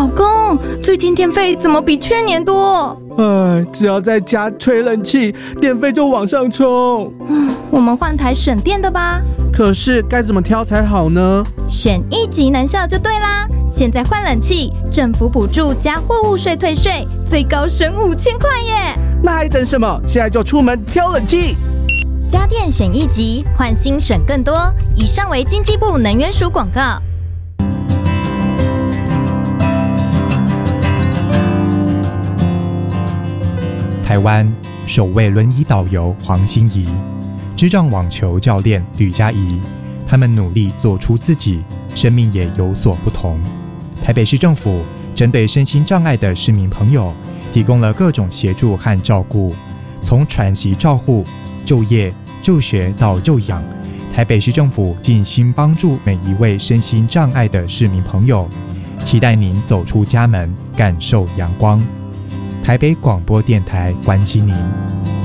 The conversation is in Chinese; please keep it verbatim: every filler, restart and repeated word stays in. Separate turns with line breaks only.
老公，最近电费怎么比去年多？
哎，只要在家吹冷气，电费就往上冲。
我们换台省电的吧。
可是该怎么挑才好呢？
选一级能效就对啦！现在换冷气，政府补助加货物税退税，最高省五千块耶！
那还等什么？现在就出门挑冷气！
家电选一级，换新省更多。以上为经济部能源署广告。
台湾首位轮椅导游黄欣怡，智障网球教练吕佳怡，他们努力做出自己，生命也有所不同。台北市政府针对身心障碍的市民朋友，提供了各种协助和照顾，从喘息照护、就业、就学到就养，台北市政府尽心帮助每一位身心障碍的市民朋友，期待您走出家门，感受阳光。台北广播电台关心您。